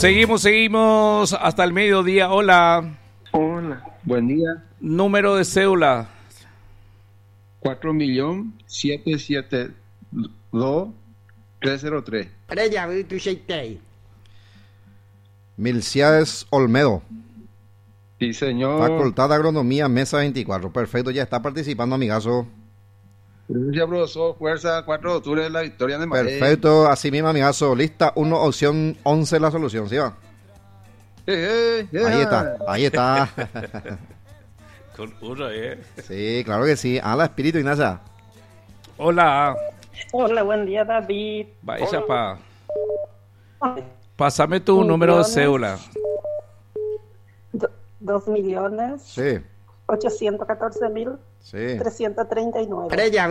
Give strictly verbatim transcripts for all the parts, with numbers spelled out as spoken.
Seguimos, seguimos hasta el mediodía. Hola. Hola, buen día. Número de cédula. cuatro millones setecientos setenta y dos mil trescientos tres. Milciades Olmedo. Sí, señor. Facultad de Agronomía, mesa veinticuatro. Perfecto, ya está participando, amigazo. Gracias, profesor. Fuerza, cuatro de octubre de la victoria de Madrid. Perfecto, así mismo, amigazo. Lista uno, opción once, la solución, ¿sí va? Eh, eh, eh. Ahí está, ahí está. Con uno, ¿eh? Sí, claro que sí. Hola, espíritu Ignacia. Hola. Hola, buen día, David. Vaya, pa. Pásame tu número de cédula. Do, dos millones. Sí. Ochocientos catorce mil. Sí. Trescientos treinta y nueve.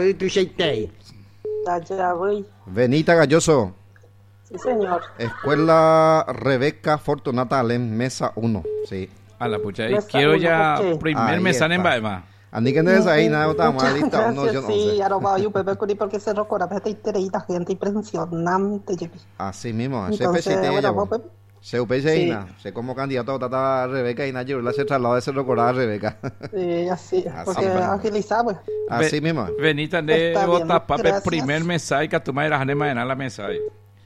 Allá voy. Benita Galloso. Sí, señor. Escuela Rebeca Fortunata Alem, mesa uno. Sí. A la pucha, y Mesa quiero uno, ya ¿por qué? primer Ahí mes en está. Baema. Andi que no ahí nada, está mal, lista Muchas uno, gracias, opción sí, once. ahora va yo, Pepe Curi, porque se recuerda, esta historia, gente impresionante. Así mismo, ese Entonces, pesite bueno, ella. vos, Pepe. Se upese Sí. Ina, se como candidato a Tata Rebeca y Nayo, la se trasladó de ser recordada a Rebeca. Sí, así, Así, porque bueno. agilizamos. Así mismo. Venita de Está bien, botas pape gracias. primer mesa y que tu madre la en la mesa. ahí.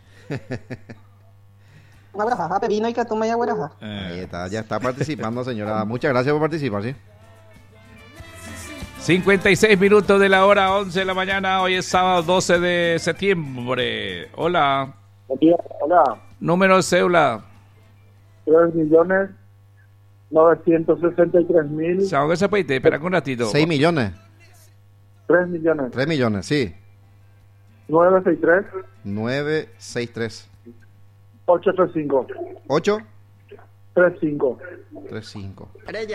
Un abrazo, Pepino y que tú me hayas guaraja. Ahí Eh, está, ya está participando, señora. Muchas gracias por participar, ¿sí? cincuenta y seis minutos de la hora once de la mañana. Hoy es sábado doce de septiembre. Hola. Hola, Número de cédula. tres millones novecientos sesenta y tres mil, ¿Sabes qué se peite? Espera un ratito. seis millones, tres millones, tres millones, sí. nueve seis tres, nueve seis tres. ocho tres cinco, ocho tres cinco. tres cinco.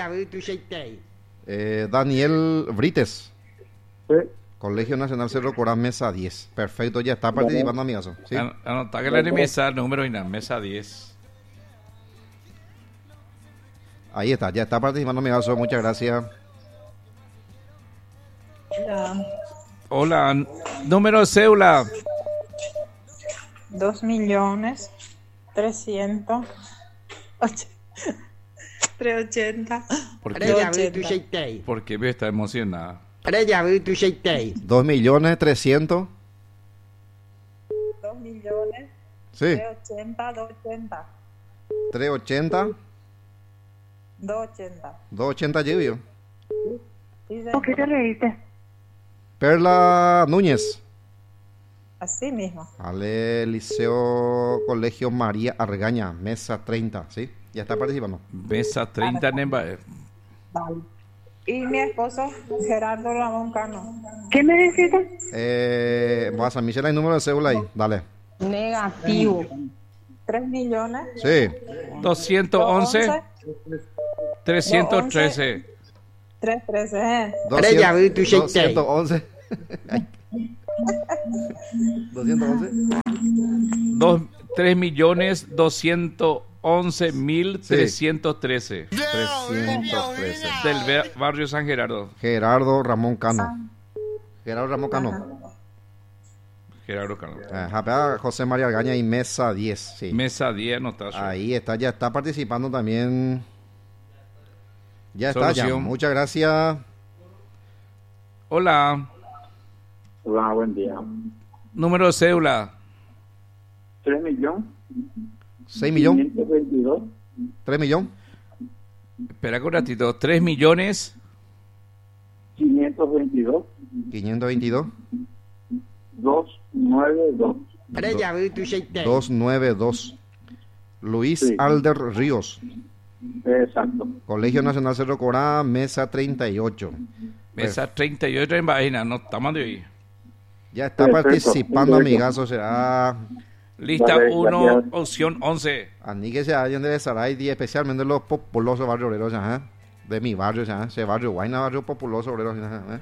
Eh, Daniel Brites, Sí, Colegio Nacional Cerro Corán, mesa diez. Perfecto, ya está participando, amigazo. ¿Sí? An- Anota que la de mesa, número y la mesa diez. Ahí está, ya está participando, amigazo. Muchas gracias. Hola. Hola. n- Número de cédula. Dos millones trescientos tres ochenta. ¿Por Tres qué? ochenta. Porque veo está emocionada. dos millones trescientos. Dos millones Sí. tres ochenta, dos ochenta. tres ochenta. Dos ochenta. dos ochenta Givio. Sí, ¿Por qué te señor. reíste? Perla Núñez. Así mismo. Ale Liceo Colegio María Argaña, mesa treinta, ¿sí? Ya está participando. Mesa treinta en Baema. Vale. Y mi esposo, Gerardo Ramón Cano. ¿Qué me dijiste? Eh, vas a Michelle, hay número de cédula ahí. Dale. Negativo. Tres millones. Sí. doscientos once, trescientos trece. Tres trece, ¿eh? doscientos, doscientos once. Ay. doscientos once. Dos, tres millones doscientos once mil trescientos trece. trescientos trece. Del be- barrio San Gerardo. Gerardo Ramón Cano. Gerardo Ramón Cano. Gerardo Cano. Ajá, pega José María Argaña y mesa diez, sí. Mesa diez, anotación. Ahí está, ya está participando también. Ya está, ya. Solución. Muchas gracias. Hola. hola, buen día. Número de cédula. tres millones seis millones. quinientos veintidós, tres millones. Espera un ratito. tres millones. quinientos veintidós, quinientos veintidós. doscientos noventa y dos. doscientos noventa y dos. Luis Sí. Alder Ríos. Exacto. Colegio Nacional Cerro Corá, mesa treinta y ocho. Mesa treinta y ocho en Baena. No estamos de hoy. Ya está Perfecto, participando, perfecto. amigazo. Será Lista Vale, uno, gracias. opción once. Ani que se hayan de Saray, y especialmente los populosos barrios obreros, ajá, de mi barrio, ajá, ese barrio Guayna, barrio populoso obrero, ajá, ¿eh?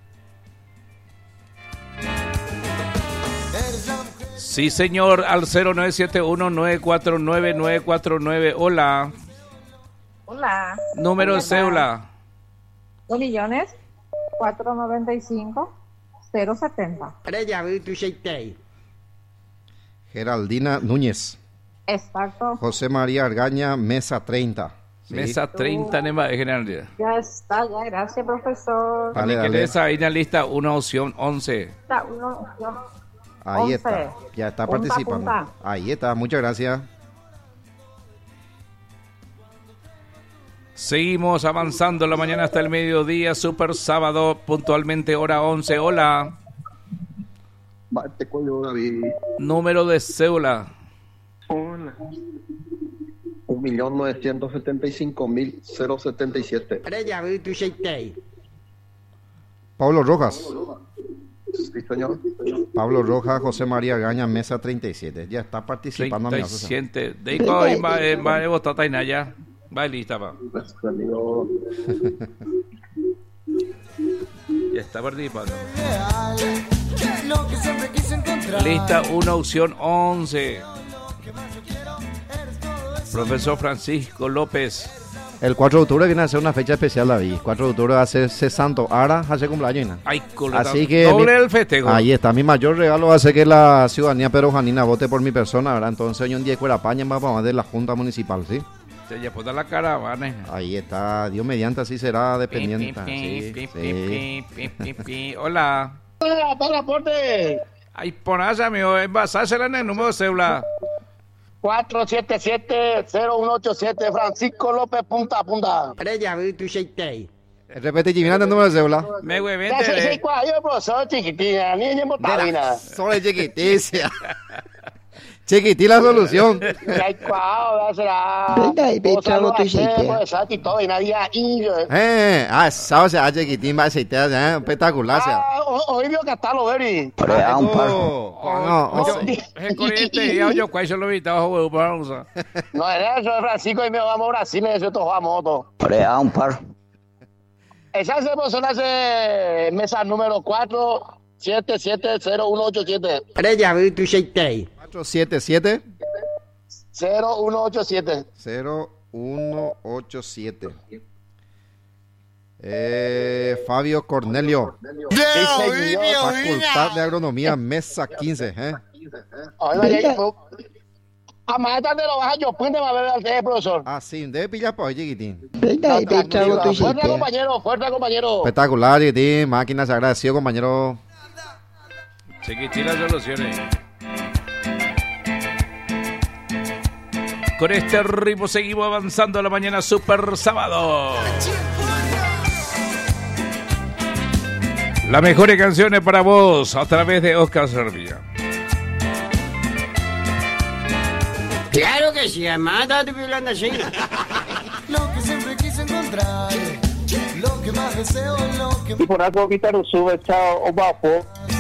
Sí, señor. Al cero nueve siete uno nueve cuatro nueve nueve cuatro nueve. Hola. Hola. Número de Hola. cédula. Dos millones cuatrocientos noventa y cinco cero setenta. Geraldina Núñez. Exacto. José María Argaña, mesa treinta. ¿sí? Mesa treinta, Nema de General. Ya está, ya. Gracias, profesor. Dale, Dale, dale. esa ahí en la lista, una opción once. Está uno, uno. Ahí once. está. Ya está Punta, participando. punta. Ahí está. Muchas gracias. Seguimos avanzando la mañana hasta el mediodía, super sábado, puntualmente hora once. Hola, Mate cuello, David. número de cédula. Hola. Un millón novecientos setenta y cinco mil cero setenta y siete. Pablo Rojas. Sí, señor. Pablo Rojas, José María Argaña, mesa treinta y siete. Ya está participando. treinta y amigas. siete. De ahí va, va, va, va, votar Tainaya. Va lista, va. Gracias, amigo. Ya está participando. Lista una opción once. Profesor Francisco López. El cuatro de octubre viene a ser una fecha especial, David. cuatro de octubre va a ser C. Santo Ara, hace cumpleaños. Ay, coleta. Así que Doble mi- el festejo. Ahí está, mi mayor regalo va a ser que la ciudadanía perujanina vote por mi persona, ¿verdad? Entonces, hoy un día de Paña va a de la Junta Municipal, ¿sí? Se ya puesta la caravana. Ahí está, Dios mediante, así será dependiente. Pi, Sí, pi, pi, sí. pi, pi, pi, pi. Hola. Hola, para aporte. Ay, ponás, amigo, envasásela en el número de cédula. cuatro siete siete cero uno ocho siete Francisco López punta a punta. Repete, Jimena, el número de cédula. Me Ya huevente. se de- se cuál, yo profesor chiquitina, ni en botabina. Solo chiquiticia. Chiquití la solución. Ya cuál, ya será. Venga, y ve, trago tu jeite. Pues y todo y nadie ahí. Eh, ah, sabes, se hace chiquitín, va a aceitar, eh, espectacular. sea. Ah, hoy vio que está lo veri. Ah, un par. No, Oh, no, yo- es corriente, ya yo cuál se lo evitaba, juego, vamos a- No era eso, Francisco, y me vamos a Brasil, y eso todo a moto. Prea un par. Esa se persona hace mesa número cuatro siete siete cero uno ocho siete. cuatro siete siete cero uno ocho siete. cero uno ocho siete. Eh, Fabio Cornelio, Facultad de Agronomía, mesa quince. ¿eh? Oye, María, a más tarde lo baja yo, puente a ver al té, profesor. Ah, sí, debe pillar para hoy, chiquitín. Venga, y ve, trago tu Fuerte, jeite. compañero, fuerte, compañero. Espectacular, chiquitín. Máquina, se agradecido, compañero. Chiquitín las soluciones. Con este ritmo seguimos avanzando la mañana super sábado. Las mejores canciones para vos a través de Oscar Servilla. Claro que sí, amada de Violanda China. Lo que siempre quise encontrar, lo que más deseo, lo que Y por algo, Víctor, sube, chao, o bajo.